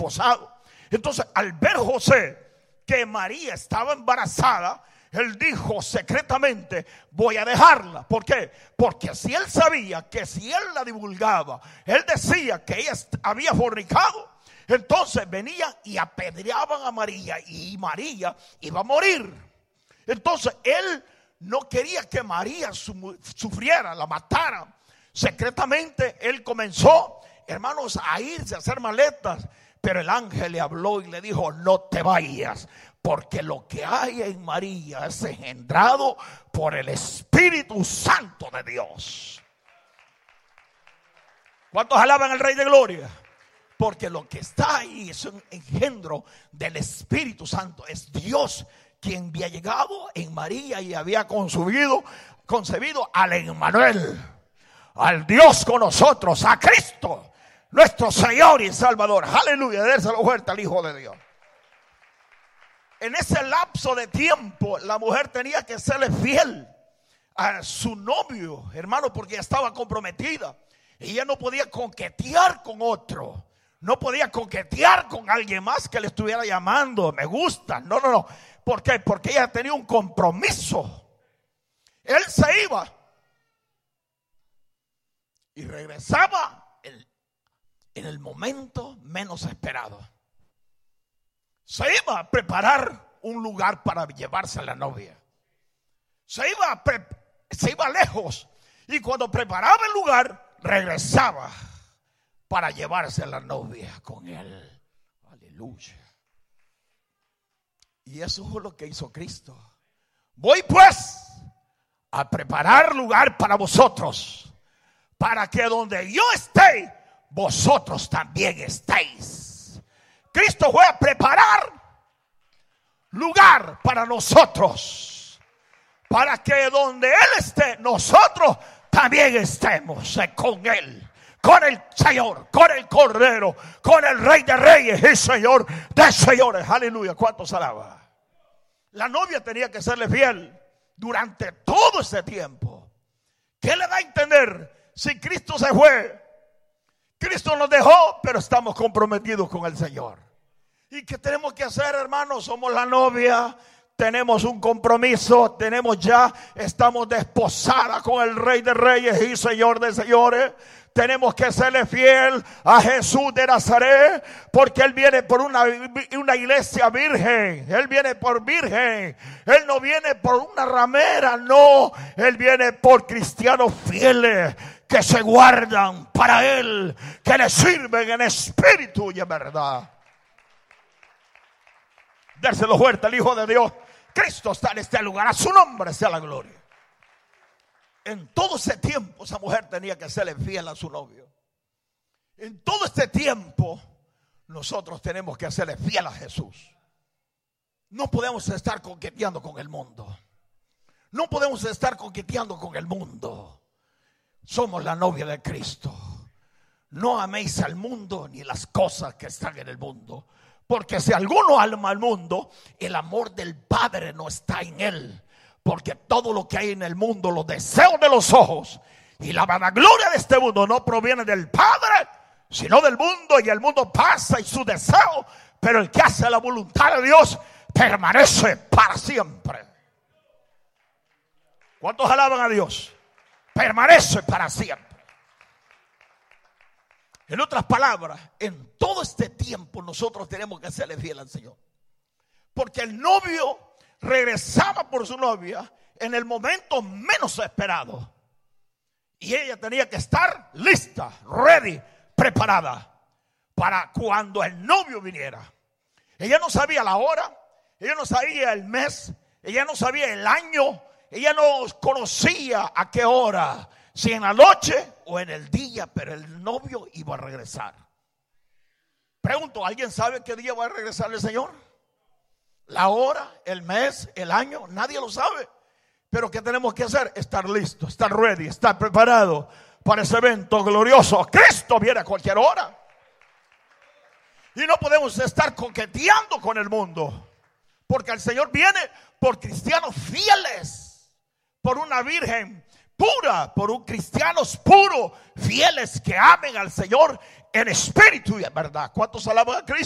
desposado. Entonces, al ver José que María estaba embarazada, él dijo secretamente: voy a dejarla. ¿Por qué? Porque si él sabía que si él la divulgaba, él decía que ella había fornicado, entonces venía y apedreaban a María y María iba a morir. Entonces él no quería que María sufriera, la matara. Secretamente él comenzó, hermanos, a irse a hacer maletas. Pero el ángel le habló y le dijo: no te vayas, porque lo que hay en María es engendrado por el Espíritu Santo de Dios. ¿Cuántos alaban al Rey de Gloria? Porque lo que está ahí es un engendro del Espíritu Santo. Es Dios quien había llegado en María y había concebido al Emmanuel, al Dios con nosotros, a Cristo, nuestro Señor y Salvador. Aleluya, dérselo fuerte al Hijo de Dios. En ese lapso de tiempo, la mujer tenía que serle fiel a su novio, hermano, porque ella estaba comprometida. Ella no podía coquetear con otro. No podía coquetear con alguien más que le estuviera llamando: me gusta. No. ¿Por qué? Porque ella tenía un compromiso. Él se iba y regresaba en el momento menos esperado. Se iba a preparar un lugar para llevarse a la novia. Se iba lejos, y cuando preparaba el lugar, regresaba para llevarse a la novia con él. Aleluya. Y eso fue lo que hizo Cristo. Voy pues a preparar lugar para vosotros, para que donde yo esté, vosotros también estéis. Cristo fue a preparar lugar para nosotros, para que donde Él esté, nosotros también estemos con Él, con el Señor, con el Cordero, con el Rey de Reyes y Señor de Señores. Aleluya. ¿Cuántos alaban? La novia tenía que serle fiel durante todo ese tiempo. ¿Qué le da a entender? Si Cristo se fue, Cristo nos dejó, pero estamos comprometidos con el Señor. ¿Y qué tenemos que hacer, hermanos? Somos la novia, tenemos un compromiso, estamos desposadas con el Rey de Reyes y Señor de Señores. Tenemos que serle fiel a Jesús de Nazaret, porque Él viene por una iglesia virgen. Él viene por virgen. Él no viene por una ramera, no. Él viene por cristianos fieles que se guardan para Él, que le sirven en espíritu y en verdad. Dérselo fuerte al Hijo de Dios. Cristo está en este lugar. A su nombre sea la gloria. En todo ese tiempo esa mujer tenía que serle fiel a su novio. En todo este tiempo nosotros tenemos que serle fiel a Jesús. No podemos estar coqueteando con el mundo. No podemos estar coqueteando con el mundo. Somos la novia de Cristo. No améis al mundo ni las cosas que están en el mundo. Porque si alguno ama al mundo, el amor del Padre no está en él. Porque todo lo que hay en el mundo, los deseos de los ojos y la vanagloria de este mundo no proviene del Padre, sino del mundo. Y el mundo pasa y su deseo, pero el que hace la voluntad de Dios permanece para siempre. ¿Cuántos alaban a Dios? Permanece para siempre. En otras palabras, en todo este tiempo nosotros tenemos que serle fiel al Señor. Porque el novio regresaba por su novia en el momento menos esperado. Y ella tenía que estar lista, ready, preparada para cuando el novio viniera. Ella no sabía la hora, ella no sabía el mes, ella no sabía el año, ella no conocía a qué hora, si en la noche o en el día, pero el novio iba a regresar. Pregunto, ¿alguien sabe qué día va a regresar el Señor? La hora, el mes, el año, nadie lo sabe. Pero ¿qué tenemos que hacer? Estar listos, estar ready, estar preparado para ese evento glorioso. Cristo viene a cualquier hora. Y no podemos estar coqueteando con el mundo, porque el Señor viene por cristianos fieles, por una virgen pura, por un cristianos puros, fieles que amen al Señor en espíritu y en verdad. ¿Cuántos alaban a Cristo?